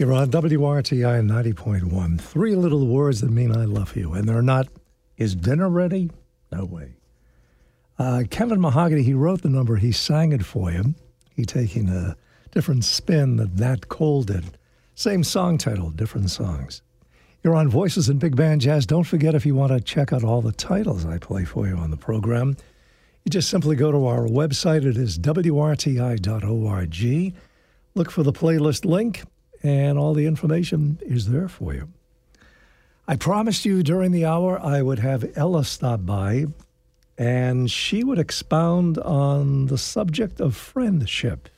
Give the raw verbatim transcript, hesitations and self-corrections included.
You're on W R T I ninety point one. Three little words that mean I love you. And they're not, is dinner ready? No way. Uh, Kevin Mahogany, he wrote the number. He sang it for you. He taking a different spin that Nat Cole did. Same song title, different songs. You're on Voices in Big Band Jazz. Don't forget, if you want to check out all the titles I play for you on the program, you just simply go to our website. It is W R T I dot org. Look for the playlist link, and all the information is there for you. I promised you during the hour I would have Ella stop by, and she would expound on the subject of friendship.